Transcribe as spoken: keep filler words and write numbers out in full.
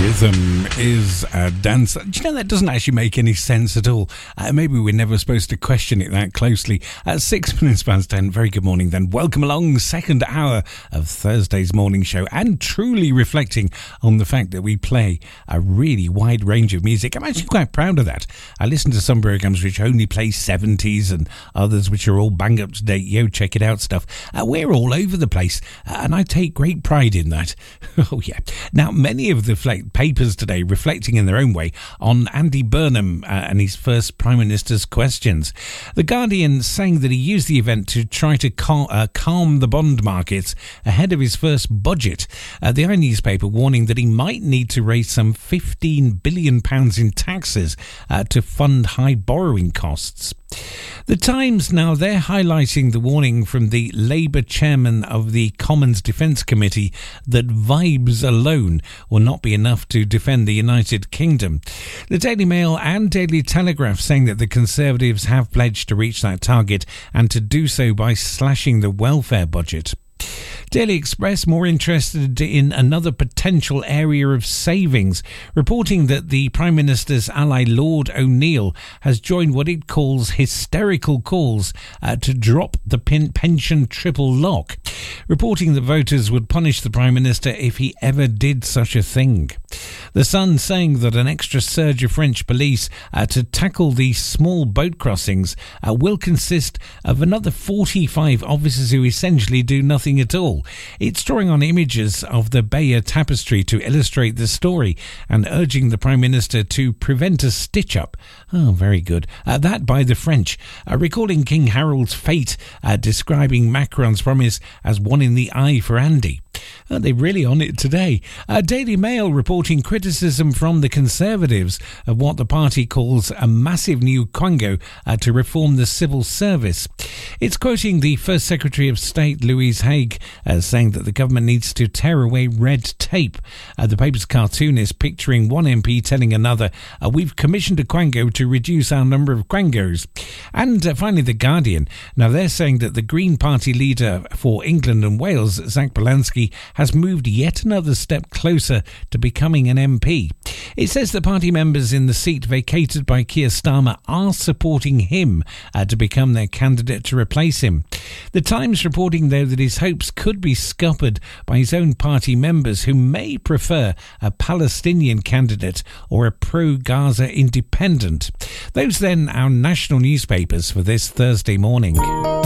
Rhythm is a dance. Do you know that doesn't actually make any sense at all? Uh, maybe we're never supposed to question it that closely. At six minutes past ten, very good morning then. Welcome along, second hour of Thursday's morning show, and truly reflecting on the fact that we play a really wide range of music. I'm actually quite proud of that. I listen to some programs which only play seventies and others which are all bang up to date, yo, check it out stuff. Uh, we're all over the place, uh, and I take great pride in that. Oh yeah. Now, many of the fl- papers today reflecting in their own way on Andy Burnham uh, and his first Prime Minister's questions. The Guardian saying that he used the event to try to cal- uh, calm the bond markets ahead of his first budget. Uh, the I newspaper warning that he might need to raise some fifteen billion pounds in taxes uh, to fund high borrowing costs. The Times now, they're highlighting the warning from the Labour chairman of the Commons Defence Committee that vibes alone will not be enough to defend the United Kingdom. The Daily Mail and Daily Telegraph saying that the Conservatives have pledged to reach that target and to do so by slashing the welfare budget. Daily Express more interested in another potential area of savings, reporting that the Prime Minister's ally Lord O'Neill has joined what it calls hysterical calls uh, to drop the pen- pension triple lock, reporting that voters would punish the Prime Minister if he ever did such a thing. The Sun saying that an extra surge of French police uh, to tackle these small boat crossings uh, will consist of another forty-five officers who essentially do nothing at all. It's drawing on images of the Bayeux Tapestry to illustrate the story and urging the Prime Minister to prevent a stitch-up. Oh, very good. Uh, that by the French, uh, recalling King Harold's fate, uh, describing Macron's promise as one in the eye for Andy. Are they really on it today? Uh, Daily Mail reporting criticism from the Conservatives of what the party calls a massive new quango uh, to reform the civil service. It's quoting the First Secretary of State, Louise Haig, uh, saying that the government needs to tear away red tape. Uh, the paper's cartoonist picturing one M P telling another, uh, we've commissioned a quango to reduce our number of quangos. And uh, finally, The Guardian. Now, they're saying that the Green Party leader for England and Wales, Zach Balansky, has moved yet another step closer to becoming an M P. It says the party members in the seat vacated by Keir Starmer are supporting him uh, to become their candidate to replace him. The Times reporting, though, that his hopes could be scuppered by his own party members who may prefer a Palestinian candidate or a pro-Gaza independent. Those then our national newspapers for this Thursday morning.